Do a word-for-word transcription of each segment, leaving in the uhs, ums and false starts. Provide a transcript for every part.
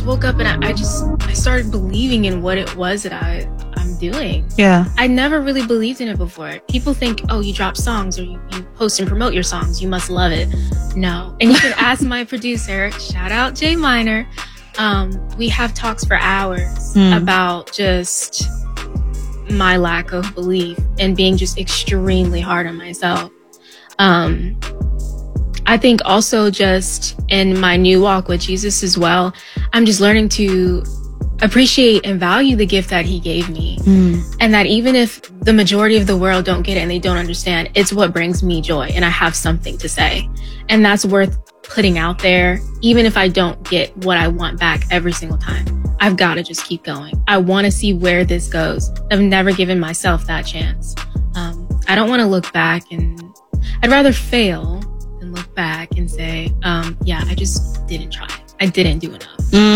just woke up and I, I just, I started believing in what it was that I, I'm doing. Yeah. I never really believed in it before. People think, oh, you drop songs or you, you post and promote your songs, you must love it. No. And you can ask my producer, shout out Jay Minor. Um, we have talks for hours mm. about just my lack of belief and being just extremely hard on myself. Um, I think also just in my new walk with Jesus as well, I'm just learning to appreciate and value the gift that he gave me. Mm. And that even if the majority of the world don't get it and they don't understand, it's what brings me joy and I have something to say. And that's worth putting out there, even if I don't get what I want back every single time. I've got to just keep going. I want to see where this goes. I've never given myself that chance. Um, I don't want to look back and I'd rather fail than look back and say, um, yeah, I just didn't try. I didn't do enough.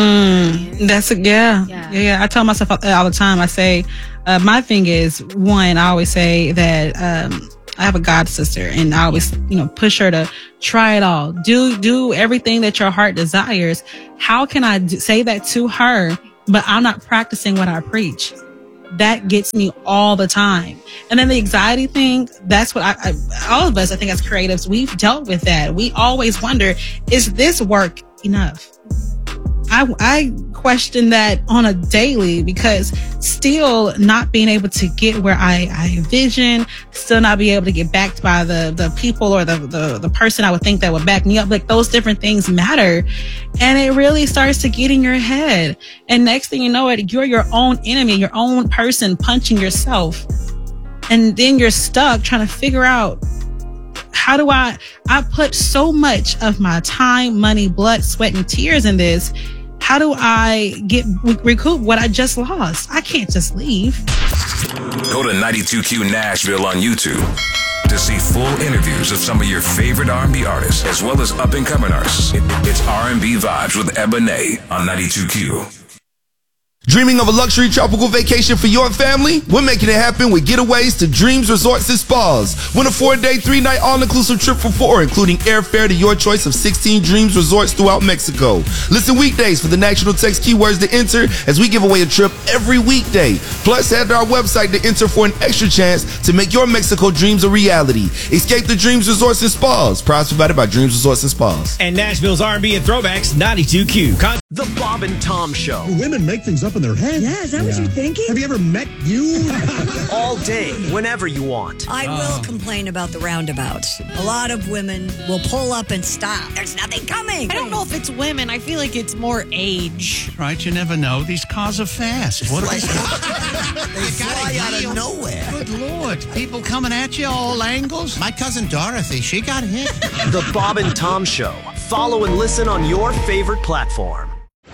Mm, that's a, yeah, yeah. Yeah. Yeah. I tell myself all the time, I say, uh, my thing is, one, I always say that, um, I have a god sister and I always, you know, push her to try it all. Do, do everything that your heart desires. How can I do, say that to her, but I'm not practicing what I preach? That gets me all the time. And then the anxiety thing, that's what I, I, all of us, I think as creatives, we've dealt with that. We always wonder, is this work enough? I, I question that on a daily because still not being able to get where I, I envision, still not being able to get backed by the, the people or the, the, the person I would think that would back me up. Like those different things matter. And it really starts to get in your head. And next thing you know it, you're your own enemy, your own person punching yourself. And then you're stuck trying to figure out, how do I, I put so much of my time, money, blood, sweat, and tears in this. How do I get recoup what I just lost? I can't just leave. Go to ninety-two Q Nashville on YouTube to see full interviews of some of your favorite R and B artists, as well as up-and-coming artists. It's R and B Vibes with Ebony on ninety-two Q. Dreaming of a luxury tropical vacation for your family? We're making it happen with getaways to Dreams Resorts and Spas. Win a four-day, three-night all-inclusive trip for four, including airfare to your choice of sixteen Dreams Resorts throughout Mexico. Listen weekdays for the national text keywords to enter as we give away a trip every weekday. Plus, head to our website to enter for an extra chance to make your Mexico dreams a reality. Escape the Dreams Resorts and Spas. Prize provided by Dreams Resorts and Spas. And Nashville's R and B and Throwbacks, ninety-two Q. Con- the Bob and Tom Show. Women make things up in their head. Yeah, is that yeah. what you're thinking? Have you ever met you? All day, whenever you want. I will oh. complain about the roundabouts. A lot of women will pull up and stop. There's nothing coming. I don't know if it's women. I feel like it's more age. Right, you never know. These cars are fast. What like, they fly out of nowhere. Good Lord. People coming at you all angles. My cousin Dorothy, she got hit. The Bob and Tom Show. Follow and listen on your favorite platform.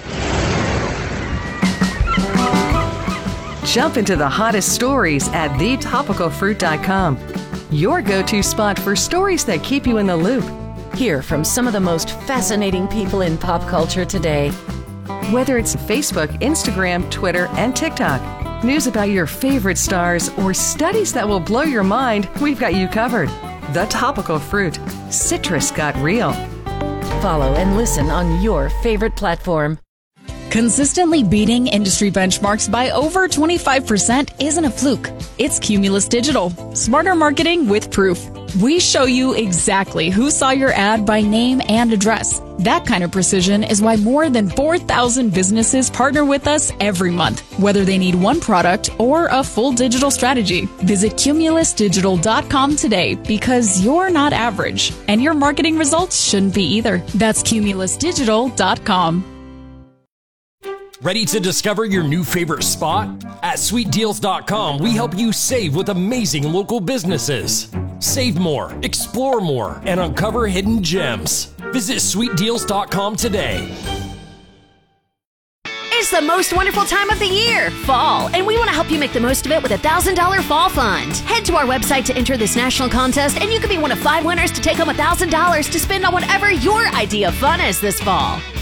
Jump into the hottest stories at the topical fruit dot com. Your go-to spot for stories that keep you in the loop. Hear from some of the most fascinating people in pop culture today. Whether it's Facebook, Instagram, Twitter, and TikTok, news about your favorite stars, or studies that will blow your mind, we've got you covered. The Topical Fruit. Citrus got real. Follow and listen on your favorite platform. Consistently beating industry benchmarks by over twenty-five percent isn't a fluke. It's Cumulus Digital. Smarter marketing with proof. We show you exactly who saw your ad by name and address. That kind of precision is why more than four thousand businesses partner with us every month, whether they need one product or a full digital strategy. Visit cumulus digital dot com today because you're not average, and your marketing results shouldn't be either. That's cumulus digital dot com. Ready to discover your new favorite spot? At sweet deals dot com, we help you save with amazing local businesses. Save more, explore more, and uncover hidden gems. Visit sweet deals dot com today. It's the most wonderful time of the year, fall, and we want to help you make the most of it with a one thousand dollars Fall Fund. Head to our website to enter this national contest, and you could be one of five winners to take home one thousand dollars to spend on whatever your idea of fun is this fall.